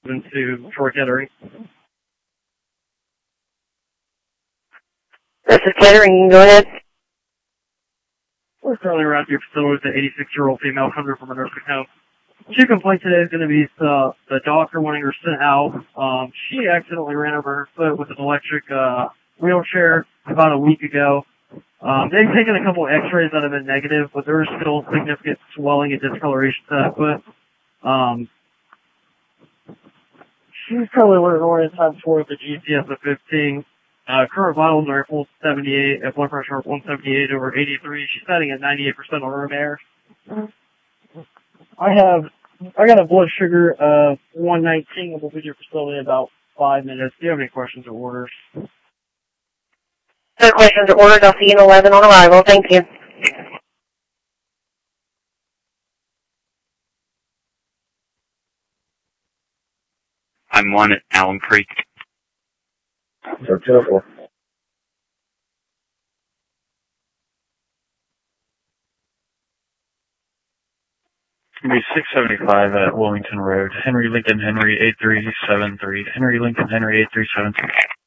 into Troy Kettering. This is Kettering, go ahead. We're currently around your facility with an 86-year-old female coming from a nursing home. She complaint today is going to be the doctor wanting her sent out. She accidentally ran over her foot with an electric wheelchair about a week ago. They've taken a couple x-rays that have been negative, but there is still significant swelling and discoloration to that foot. She's probably oriented time for the GCS of 15. Current vitals are at full 78, at blood pressure of 178 over 83. She's setting at 98% on room air. I got a blood sugar of 119 and we'll be at your facility in about 5 minutes. Do you have any questions or orders? No questions or orders. I'll see you in 11 on arrival. Thank you. I'm 1 at Allen Creek. So 204. Henry 675 at Wilmington Road. Henry Lincoln Henry 8373. Henry Lincoln Henry 8373.